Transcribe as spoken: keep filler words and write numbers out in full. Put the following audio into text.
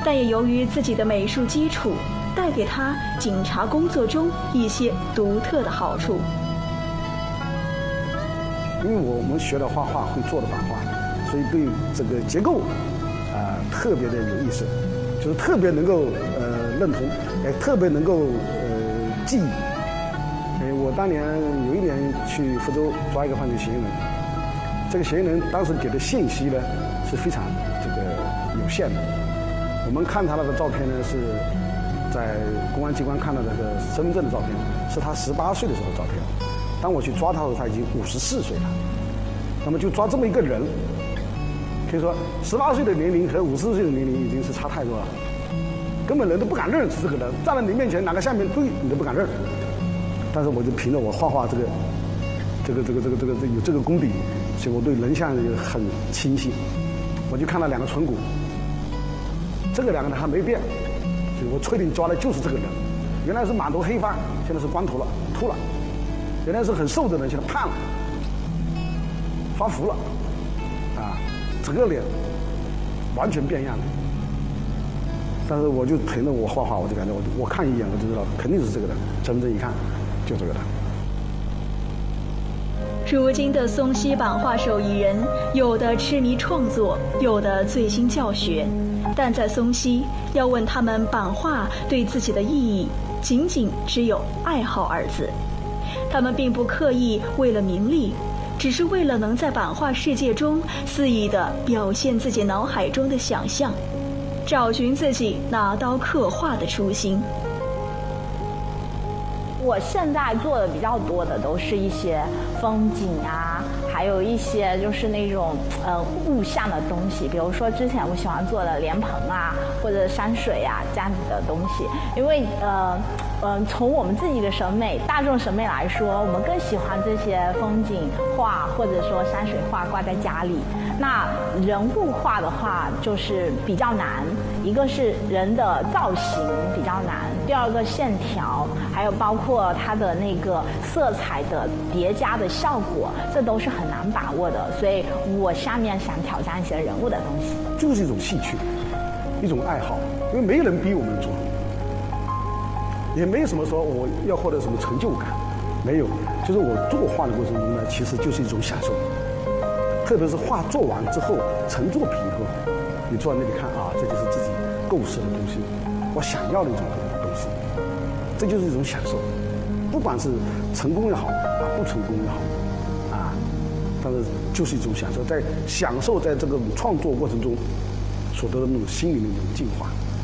但也由于自己的美术基础，带给他警察工作中一些独特的好处。 因为我们学了画画，会做的版画，所以对这个结构啊、呃、特别的有意思，就是特别能够呃认同，也特别能够呃记忆。哎，我当年有一年去福州抓一个犯罪嫌疑人，这个嫌疑人当时给的信息呢是非常这个有限的。我们看他那个照片呢，是在公安机关看到的这个身份证的照片，是他十八岁的时候的照片。当我去抓他的时候，他已经五十四岁了。那么就抓这么一个人，可以说十八岁的年龄和五十四岁的年龄已经是差太多了，根本人都不敢认识这个人，站在你面前拿个相片对你都不敢认。但是我就凭着我画画这个这个这个这个这个有这个功底，所以我对人像也很清晰。我就看到两个唇骨，这个两个人还没变，所以我确定抓的就是这个人。原来是满头黑发，现在是光头了，秃了。原来是很瘦的人，现在胖了，发福了，啊，整个脸完全变样了。但是我就凭着我画画，我就感觉我我看一眼我就知道肯定是这个人，真正一看就这个人。 如今的松溪版画手艺人，有的痴迷创作，有的醉心教学，但在松溪，要问他们版画对自己的意义，仅仅只有爱好二字。他们并不刻意为了名利，只是为了能在版画世界中肆意地表现自己脑海中的想象，找寻自己拿刀刻画的初心。 我现在做的比较多的都是一些风景啊，还有一些就是那种呃物象的东西，比如说之前我喜欢做的莲蓬啊，或者山水啊这样子的东西。因为呃呃从我们自己的审美、大众审美来说，我们更喜欢这些风景画或者说山水画挂在家里。那人物画的话就是比较难，一个是人的造型比较难，第二个线条，还有包括它的那个色彩的叠加的效果，这都是很难把握的。所以我下面想挑战一些人物的东西， 就是一种兴趣，一种爱好，因为没有人逼我们做，也没有什么说我要获得什么成就感，没有，就是我作画的过程中呢，其实就是一种享受。特别是画做完之后，成作品以后，你坐在那里看啊，这就是自己构思的东西，我想要的一种东西，这就是一种享受。不管是成功也好啊，不成功也好啊，但是就是一种享受，在享受在这个创作过程中所得的那种心里面的那种净化。